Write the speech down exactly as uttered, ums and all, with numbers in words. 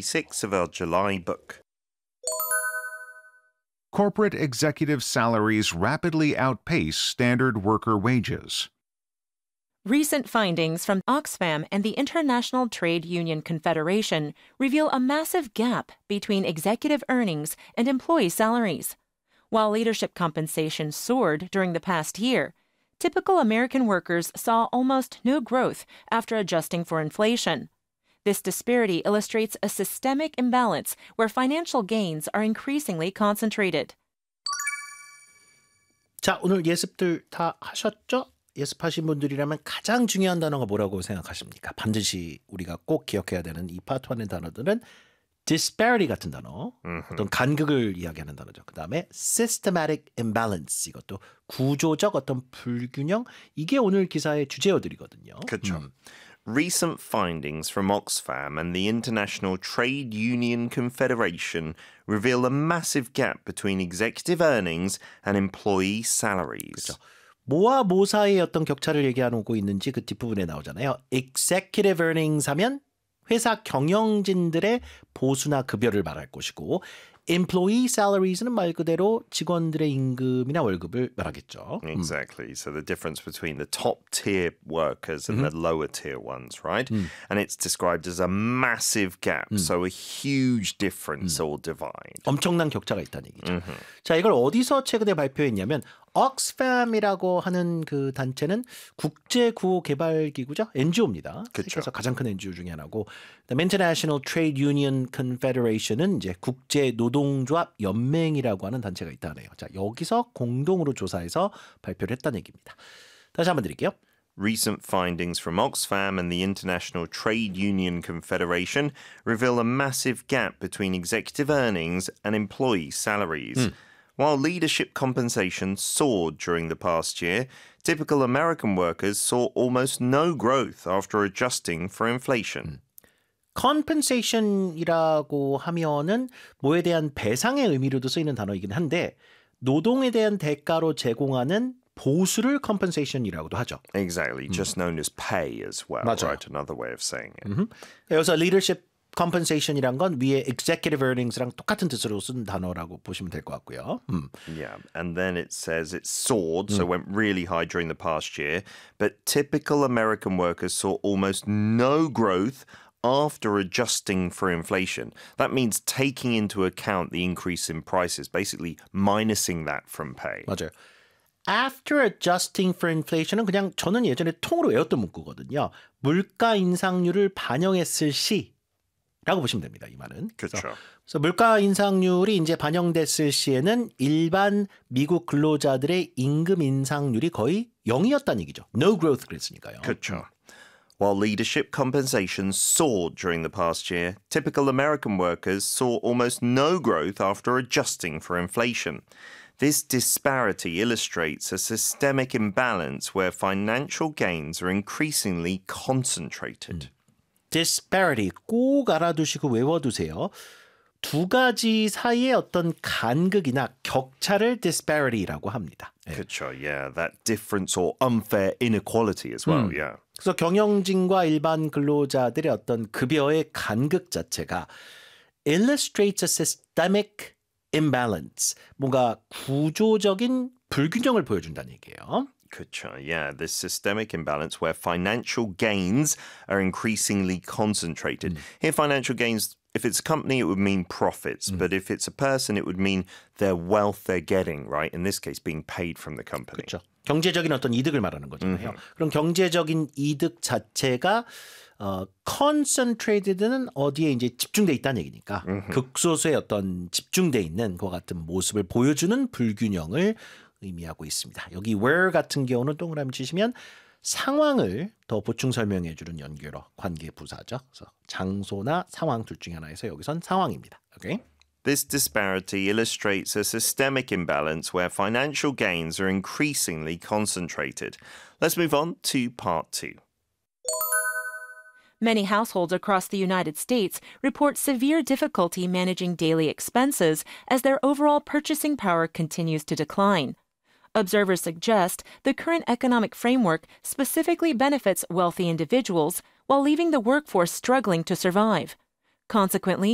thirty-six of our July book. Corporate executive salaries rapidly outpace standard worker wages. Recent findings from Oxfam and the International Trade Union Confederation reveal a massive gap between executive earnings and employee salaries. While leadership compensation soared during the past year, typical American workers saw almost no growth after adjusting for inflation. This disparity illustrates a systemic imbalance where financial gains are increasingly concentrated. 자, 오늘 예습들 다 하셨죠? 예습하신 분들이라면 가장 중요한 단어가 뭐라고 생각하십니까? 반드시 우리가 꼭 기억해야 되는 이 파트 일의 단어들은 disparity 같은 단어, mm-hmm. 어떤 간극을 이야기하는 단어죠. 그 다음에 systematic imbalance, 이것도 구조적 어떤 불균형, 이게 오늘 기사의 주제어들이거든요. 그렇죠. 음. Recent findings from Oxfam and the International Trade Union Confederation reveal a massive gap between executive earnings and employee salaries. 그렇죠. 뭐와 뭐 사이의 어떤 격차를 얘기하고 있는지 그 뒷부분에 나오잖아요. Executive earnings 하면 회사 경영진들의 보수나 급여를 말할 것이고 employee salaries는 말 그대로 직원들의 임금이나 월급을 말하겠죠. Exactly. So the difference between the top tier workers and mm-hmm. the lower tier ones, right? Mm. And it's described as a massive gap. Mm. So a huge difference mm. or divide. 엄청난 격차가 있다는 얘기죠. Mm-hmm. 자, 이걸 어디서 최근에 발표했냐면 Oxfam이라고 하는 그 단체는 국제구호개발기구죠. 엔지오입니다. 그쵸. 세계에서 가장 큰 엔지오 중에 하나고 The International Trade Union Confederation은 이제 국제노동조합 연맹이라고 하는 단체가 있다네요. 자, 여기서 공동으로 조사해서 발표를 했다는 얘기입니다. 다시 한번 드릴게요. Recent findings from Oxfam and the International Trade Union Confederation reveal a massive gap between executive earnings and employee salaries. 음. While leadership compensation soared during the past year, typical American workers saw almost no growth after adjusting for inflation. compensation이라고 하면은 뭐에 대한 배상의 의미로도 쓰이는 단어이긴 한데 노동에 대한 대가로 제공하는 보수를 compensation이라고도 하죠. Exactly, just known as pay as well, 맞아요. right? Another way of saying it. Mm-hmm. 여기서 leadership compensation이란 건 위에 executive earnings랑 똑같은 뜻으로 쓴 단어라고 보시면 될 것 같고요. 음. Yeah, and then it says it soared, so went really high during the past year, but typical American workers saw almost no growth after adjusting for inflation. That means taking into account the increase in prices, basically minusing that from pay. 맞아요. After adjusting for inflation은 그냥 저는 예전에 통으로 외웠던 문구거든요. 물가 인상률을 반영했을 시 라고 보시면 됩니다. 이 말은. 그렇죠. 그래서, 그래서 물가 인상률이 이제 반영됐을 시에는 일반 미국 근로자들의 임금 인상률이 거의 영이었다는 얘기죠. No growth 그랬으니까요. 그렇죠. While leadership compensation soared during the past year, typical American workers saw almost no growth after adjusting for inflation. This disparity illustrates a systemic imbalance where financial gains are increasingly concentrated. 음. disparity 꼭 알아두시고 외워두세요. 두 가지 사이의 어떤 간극이나 격차를 disparity라고 합니다. 네. 그렇죠. Yeah, that difference or unfair inequality as well. 음. Yeah. 그래서 경영진과 일반 근로자들의 어떤 급여의 간극 자체가 illustrates a systemic imbalance. 뭔가 구조적인 불균형을 보여준다는 얘기예요. 그렇죠. Yeah, this systemic imbalance where financial gains are increasingly concentrated. Mm. Here, financial gains, if it's a company, it would mean profits. Mm. But if it's a person, it would mean their wealth they're getting, right? In this case, being paid from the company. 그렇죠. 경제적인 어떤 이득을 말하는 거잖아요. Mm-hmm. 그럼 경제적인 이득 자체가 어, concentrated는 어디에 이제 집중돼 있다는 얘기니까 mm-hmm. 극소수의 어떤 집중돼 있는 것 같은 모습을 보여주는 불균형을 의미하고 있습니다. 여기 where 같은 경우는 동그라미 치시면 상황을 더 보충 설명해 주는 연결어 관계 부사죠. 그래서 장소나 상황 둘 중에 하나에서 여기선 상황입니다. Okay? This disparity illustrates a systemic imbalance where financial gains are increasingly concentrated. Let's move on to part two. Many households across the United States report severe difficulty managing daily expenses as their overall purchasing power continues to decline. Observers suggest the current economic framework specifically benefits wealthy individuals while leaving the workforce struggling to survive. Consequently,